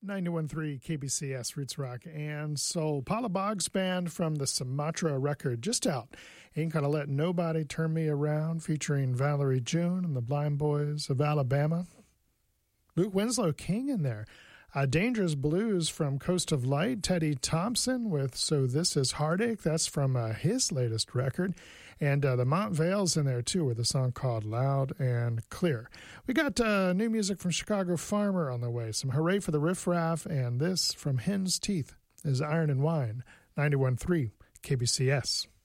91.3 KBCS Roots Rock and Soul. Paula Boggs Band from the Sumatra record, just out. Ain't Gonna Let Nobody Turn Me Around, featuring Valerie June and the Blind Boys of Alabama. Luke Winslow King in there. Dangerous Blues from Coast of Light, Teddy Thompson with So This Is Heartache. That's from his latest record. And the Montvale's in there, too, with a song called Loud and Clear. We got new music from Chicago Farmer on the way. Some Hooray for the Riff Raff, and this from Hen's Teeth is Iron and Wine, 91.3 KBCS.